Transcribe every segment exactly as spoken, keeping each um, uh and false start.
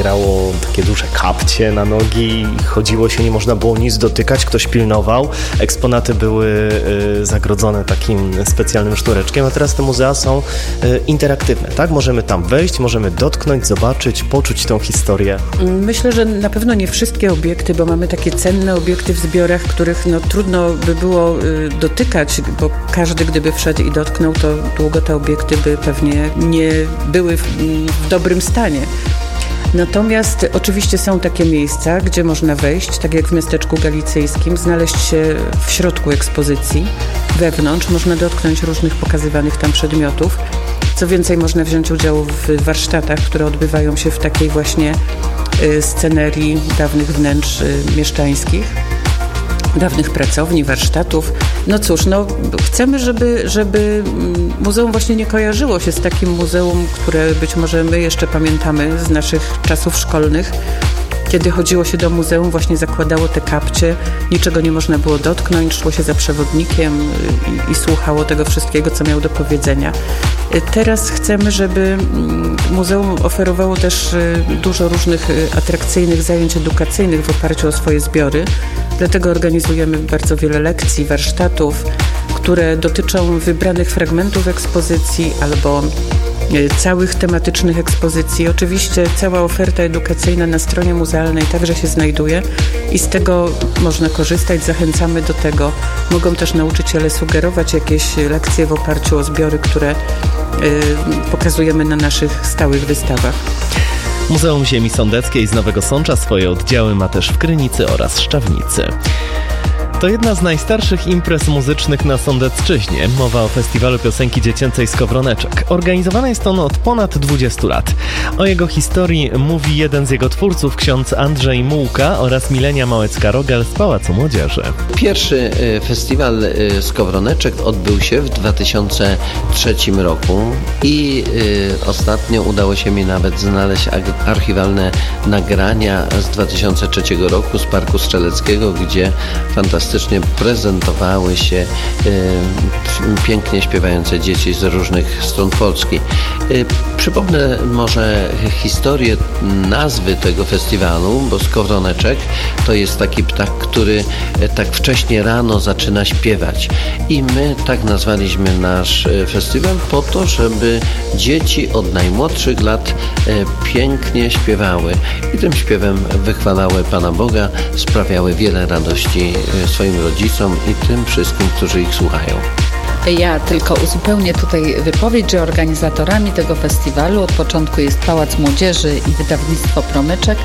zabierało takie duże kapcie na nogi, chodziło się, nie można było nic dotykać, ktoś pilnował. Eksponaty były y, zagrodzone takim specjalnym sznureczkiem, a teraz te muzea są y, interaktywne, tak? Możemy tam wejść, możemy dotknąć, zobaczyć, poczuć tą historię. Myślę, że na pewno nie wszystkie obiekty, bo mamy takie cenne obiekty w zbiorach, których no, trudno by było y, dotykać, bo każdy gdyby wszedł i dotknął, to długo te obiekty by pewnie nie były w, w dobrym stanie. Natomiast oczywiście są takie miejsca, gdzie można wejść, tak jak w miasteczku galicyjskim, znaleźć się w środku ekspozycji, wewnątrz, można dotknąć różnych pokazywanych tam przedmiotów. Co więcej, można wziąć udział w warsztatach, które odbywają się w takiej właśnie y, scenerii dawnych wnętrz y, mieszczańskich, dawnych pracowni, warsztatów. No cóż, no chcemy, żeby, żeby muzeum właśnie nie kojarzyło się z takim muzeum, które być może my jeszcze pamiętamy z naszych czasów szkolnych. Kiedy chodziło się do muzeum, właśnie zakładało te kapcie, niczego nie można było dotknąć, szło się za przewodnikiem i, i słuchało tego wszystkiego, co miał do powiedzenia. Teraz chcemy, żeby muzeum oferowało też dużo różnych atrakcyjnych zajęć edukacyjnych w oparciu o swoje zbiory. Dlatego organizujemy bardzo wiele lekcji, warsztatów, które dotyczą wybranych fragmentów ekspozycji albo całych tematycznych ekspozycji. Oczywiście cała oferta edukacyjna na stronie muzealnej także się znajduje i z tego można korzystać. Zachęcamy do tego. Mogą też nauczyciele sugerować jakieś lekcje w oparciu o zbiory, które y, pokazujemy na naszych stałych wystawach. Muzeum Ziemi Sądeckiej z Nowego Sącza swoje oddziały ma też w Krynicy oraz Szczawnicy. To jedna z najstarszych imprez muzycznych na Sądecczyźnie. Mowa o Festiwalu Piosenki Dziecięcej Skowroneczek. Organizowane jest ono od ponad dwudziestu lat. O jego historii mówi jeden z jego twórców, ksiądz Andrzej Mułka oraz Milenia Małecka-Rogel z Pałacu Młodzieży. Pierwszy festiwal Skowroneczek odbył się w dwa tysiące trzecim roku i ostatnio udało się mi nawet znaleźć archiwalne nagrania z dwa tysiące trzeciego roku z Parku Strzeleckiego, gdzie fantastycznie prezentowały się y, pięknie śpiewające dzieci z różnych stron Polski. Y, przypomnę może historię nazwy tego festiwalu, bo skowroneczek to jest taki ptak, który y, tak wcześnie rano zaczyna śpiewać. I my tak nazwaliśmy nasz y, festiwal po to, żeby dzieci od najmłodszych lat y, pięknie śpiewały i tym śpiewem wychwalały Pana Boga, sprawiały wiele radości y, swoim rodzicom i tym wszystkim, którzy ich słuchają. Ja tylko uzupełnię tutaj wypowiedź, że organizatorami tego festiwalu od początku jest Pałac Młodzieży i Wydawnictwo Promyczek,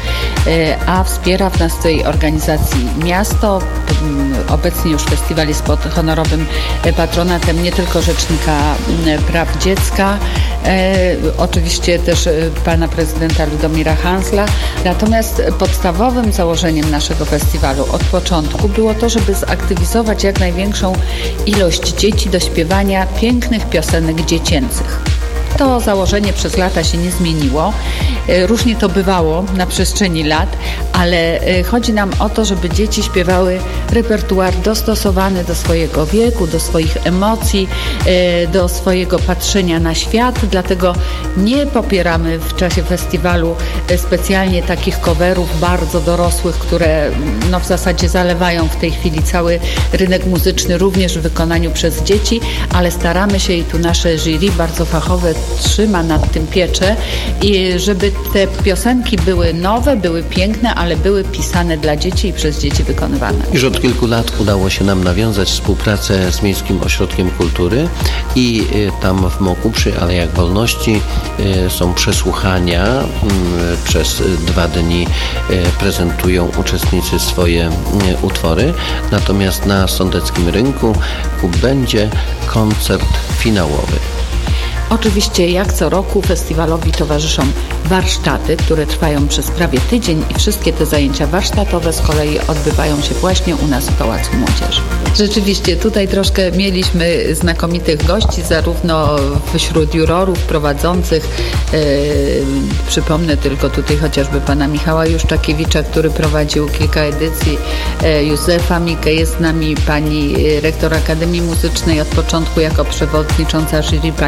a wspiera w nas tej organizacji miasto. Obecnie już festiwal jest pod honorowym patronatem nie tylko Rzecznika Praw Dziecka, oczywiście też pana prezydenta Ludomira Hansla. Natomiast podstawowym założeniem naszego festiwalu od początku było to, żeby zaktywizować jak największą ilość dzieci do śpiewania pięknych piosenek dziecięcych. To założenie przez lata się nie zmieniło. Różnie to bywało na przestrzeni lat, ale chodzi nam o to, żeby dzieci śpiewały repertuar dostosowany do swojego wieku, do swoich emocji, do swojego patrzenia na świat. Dlatego nie popieramy w czasie festiwalu specjalnie takich coverów bardzo dorosłych, które no w zasadzie zalewają w tej chwili cały rynek muzyczny, również w wykonaniu przez dzieci, ale staramy się i tu nasze jury bardzo fachowe trzyma nad tym pieczę i żeby te piosenki były nowe, były piękne, ale były pisane dla dzieci i przez dzieci wykonywane. Już od kilku lat udało się nam nawiązać współpracę z Miejskim Ośrodkiem Kultury i tam w Moku przy Alejach Wolności są przesłuchania. Przez dwa dni prezentują uczestnicy swoje utwory. Natomiast na Sądeckim Rynku będzie koncert finałowy. Oczywiście jak co roku festiwalowi towarzyszą warsztaty, które trwają przez prawie tydzień i wszystkie te zajęcia warsztatowe z kolei odbywają się właśnie u nas w Pałacu Młodzieży. Rzeczywiście tutaj troszkę mieliśmy znakomitych gości, zarówno wśród jurorów prowadzących, yy, przypomnę tylko tutaj chociażby pana Michała Juszczakiewicza, który prowadził kilka edycji, yy, Józefa Mikę, jest z nami pani rektor Akademii Muzycznej od początku jako przewodnicząca jury, pani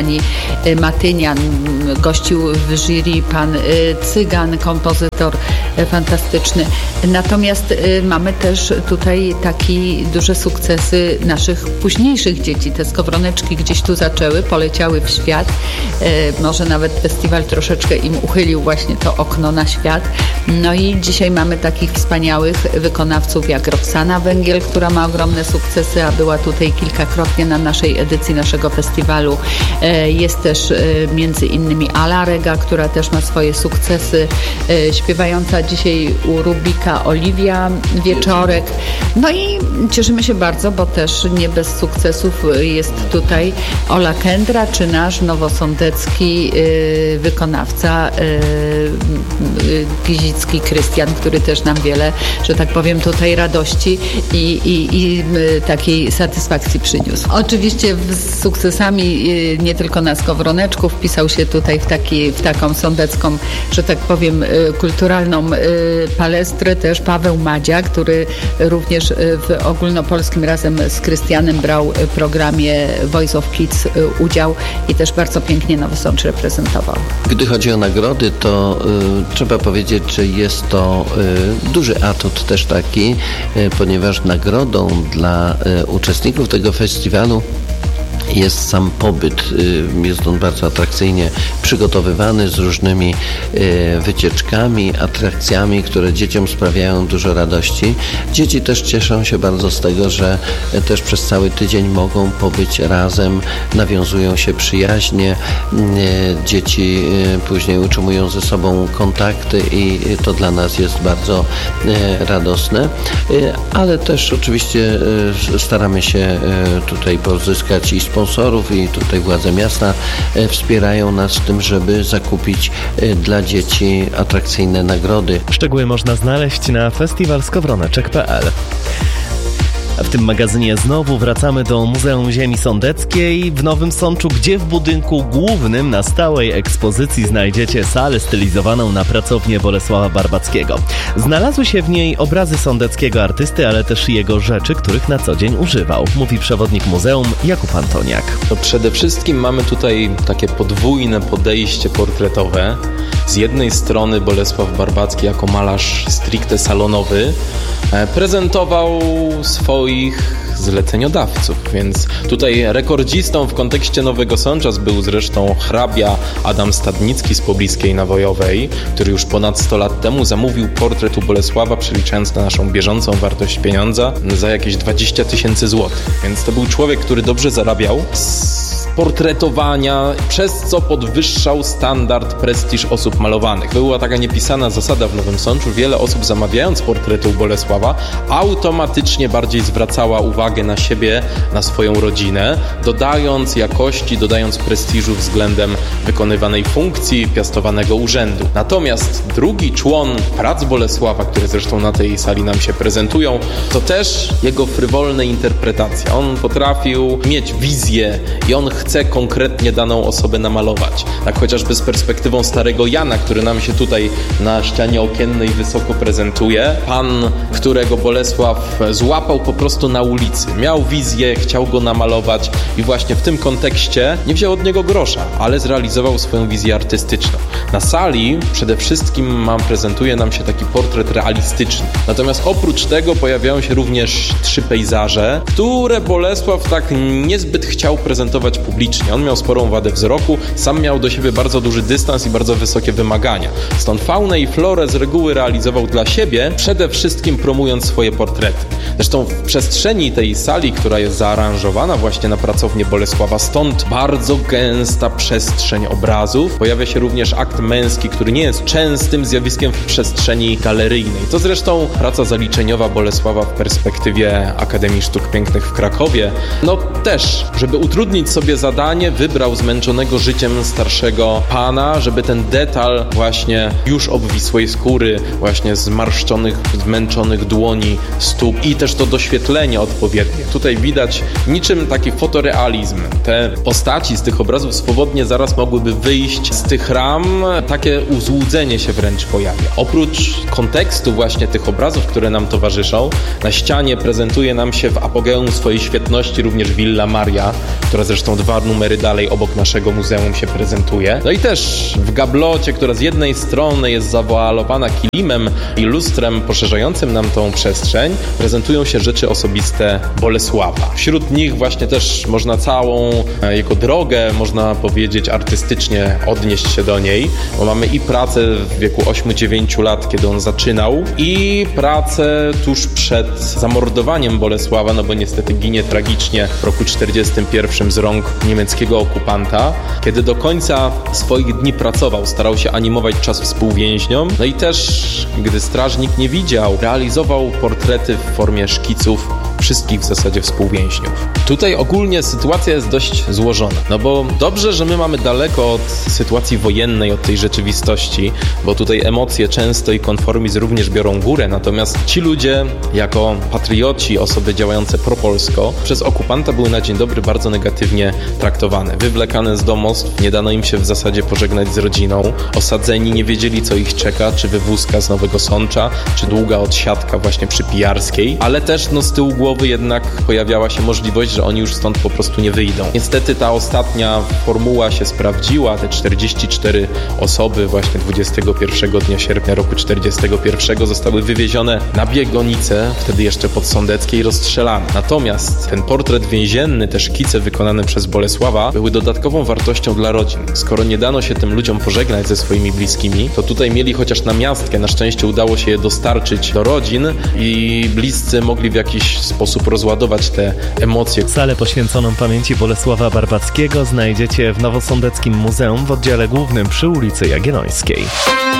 Matynian, gościł w jury pan Cygan, kompozytor fantastyczny. Natomiast mamy też tutaj takie duże sukcesy naszych późniejszych dzieci. Te skowroneczki gdzieś tu zaczęły, poleciały w świat. Może nawet festiwal troszeczkę im uchylił właśnie to okno na świat. No i dzisiaj mamy takich wspaniałych wykonawców jak Roxana Węgiel, która ma ogromne sukcesy, a była tutaj kilkakrotnie na naszej edycji naszego festiwalu. Jest też między innymi Ala Rega, która też ma swoje sukcesy. Śpiewająca dzisiaj u Rubika Oliwia Wieczorek. No i cieszymy się bardzo, bo też nie bez sukcesów jest tutaj Ola Kędra, czy nasz nowosądecki y, wykonawca y, y, Gizicki Krystian, który też nam wiele, że tak powiem, tutaj radości i, i, i y, takiej satysfakcji przyniósł. Oczywiście z sukcesami y, nie tylko na Skowroneczku wpisał się tutaj w, taki, w taką sądecką, że tak powiem, y, kulturalną y, palestrę też Paweł Madzia, który również w ogólnopolskim razem z Krystianem brał w programie Voice of Kids udział i też bardzo pięknie Nowy Sącz reprezentował. Gdy chodzi o nagrody, to y, trzeba powiedzieć, że jest to y, duży atut też taki, y, ponieważ nagrodą dla y, uczestników tego festiwalu jest sam pobyt. Jest on bardzo atrakcyjnie przygotowywany z różnymi wycieczkami, atrakcjami, które dzieciom sprawiają dużo radości. Dzieci też cieszą się bardzo z tego, że też przez cały tydzień mogą pobyć razem, nawiązują się przyjaźnie. Dzieci później utrzymują ze sobą kontakty i to dla nas jest bardzo radosne. Ale też oczywiście staramy się tutaj pozyskać i sponsorów i tutaj władze miasta wspierają nas w tym, żeby zakupić dla dzieci atrakcyjne nagrody. Szczegóły można znaleźć na festiwal skowroneczek kropka p l. W tym magazynie znowu wracamy do Muzeum Ziemi Sądeckiej w Nowym Sączu, gdzie w budynku głównym na stałej ekspozycji znajdziecie salę stylizowaną na pracownię Bolesława Barbackiego. Znalazły się w niej obrazy sądeckiego artysty, ale też jego rzeczy, których na co dzień używał, mówi przewodnik muzeum Jakub Antoniak. No przede wszystkim mamy tutaj takie podwójne podejście portretowe. Z jednej strony Bolesław Barbacki jako malarz stricte salonowy prezentował swoich zleceniodawców, więc tutaj rekordzistą w kontekście Nowego Sącza był zresztą hrabia Adam Stadnicki z Pobliskiej Nawojowej, który już ponad sto lat temu zamówił portret u Bolesława, przeliczając na naszą bieżącą wartość pieniądza za jakieś dwadzieścia tysięcy złotych, więc to był człowiek, który dobrze zarabiał z portretowania, przez co podwyższał standard, prestiż osób malowanych. Była taka niepisana zasada w Nowym Sączu. Wiele osób zamawiając portrety u Bolesława automatycznie bardziej zwracała uwagę na siebie, na swoją rodzinę, dodając jakości, dodając prestiżu względem wykonywanej funkcji, piastowanego urzędu. Natomiast drugi człon prac Bolesława, które zresztą na tej sali nam się prezentują, to też jego frywolne interpretacje. On potrafił mieć wizję i on chce konkretnie daną osobę namalować. Tak chociażby z perspektywą starego Jana, który nam się tutaj na ścianie okiennej wysoko prezentuje. Pan, którego Bolesław złapał po prostu na ulicy. Miał wizję, chciał go namalować i właśnie w tym kontekście nie wziął od niego grosza, ale zrealizował swoją wizję artystyczną. Na sali przede wszystkim mam, prezentuje nam się taki portret realistyczny. Natomiast oprócz tego pojawiają się również trzy pejzaże, które Bolesław tak niezbyt chciał prezentować publicznie. On miał sporą wadę wzroku, sam miał do siebie bardzo duży dystans i bardzo wysokie wymagania. Stąd faunę i florę z reguły realizował dla siebie, przede wszystkim promując swoje portrety. Zresztą w przestrzeni tej sali, która jest zaaranżowana właśnie na pracownię Bolesława, stąd bardzo gęsta przestrzeń obrazów. Pojawia się również akt męski, który nie jest częstym zjawiskiem w przestrzeni galeryjnej. To zresztą praca zaliczeniowa Bolesława w perspektywie Akademii Sztuk Pięknych w Krakowie. No też, żeby utrudnić sobie zadanie, wybrał zmęczonego życiem starszego pana, żeby ten detal właśnie już obwisłej skóry, właśnie zmarszczonych, zmęczonych dłoni, stóp i też to doświetlenie odpowiednie. Tutaj widać niczym taki fotorealizm. Te postaci z tych obrazów swobodnie zaraz mogłyby wyjść z tych ram, takie uzłudzenie się wręcz pojawia. Oprócz kontekstu właśnie tych obrazów, które nam towarzyszą, na ścianie prezentuje nam się w apogeum swojej świetności również Villa Maria, która zresztą dwa dwa numery dalej obok naszego muzeum się prezentuje. No i też w gablocie, która z jednej strony jest zawoalowana kilimem i lustrem poszerzającym nam tą przestrzeń, prezentują się rzeczy osobiste Bolesława. Wśród nich właśnie też można całą jego drogę, można powiedzieć artystycznie odnieść się do niej, bo mamy i pracę w wieku ośmiu dziewięciu lat, kiedy on zaczynał, i pracę tuż przed zamordowaniem Bolesława, no bo niestety ginie tragicznie w roku czterdziestym pierwszym z rąk niemieckiego okupanta, kiedy do końca swoich dni pracował, starał się animować czas współwięźniom, no i też, gdy strażnik nie widział, realizował portrety w formie szkiców wszystkich w zasadzie współwięźniów. Tutaj ogólnie sytuacja jest dość złożona, no bo dobrze, że my mamy daleko od sytuacji wojennej, od tej rzeczywistości, bo tutaj emocje często i konformizm również biorą górę, natomiast ci ludzie jako patrioci, osoby działające propolsko, przez okupanta były na dzień dobry bardzo negatywnie traktowane. Wywlekane z domostw, nie dano im się w zasadzie pożegnać z rodziną, osadzeni nie wiedzieli, co ich czeka, czy wywózka z Nowego Sącza, czy długa odsiadka właśnie przy Pijarskiej, ale też no z tyłu głowy jednak pojawiała się możliwość, że oni już stąd po prostu nie wyjdą. Niestety ta ostatnia formuła się sprawdziła, te czterdzieści cztery osoby właśnie dwudziestego pierwszego dnia sierpnia roku czterdziestego pierwszego zostały wywiezione na Biegonice, wtedy jeszcze pod Sądeckie, i rozstrzelane. Natomiast ten portret więzienny, te szkice wykonane przez Bolesława były dodatkową wartością dla rodzin. Skoro nie dano się tym ludziom pożegnać ze swoimi bliskimi, to tutaj mieli chociaż namiastkę. Na szczęście udało się je dostarczyć do rodzin i bliscy mogli w jakiś sposób rozładować te emocje. Salę poświęconą pamięci Bolesława Barbackiego znajdziecie w Nowosądeckim Muzeum w oddziale głównym przy ulicy Jagiellońskiej.